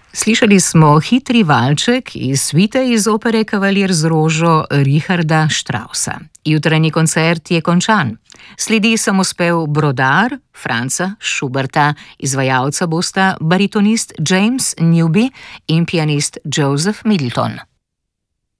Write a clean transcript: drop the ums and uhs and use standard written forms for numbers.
Slišali smo hitri valček iz svite iz opere Kavalir z rožo Richarda Straussa. Jutranji koncert je končan. Sledi samospev Brodar Franza Schuberta, izvajalca bosta baritonist James Newby in pianist Joseph Middleton.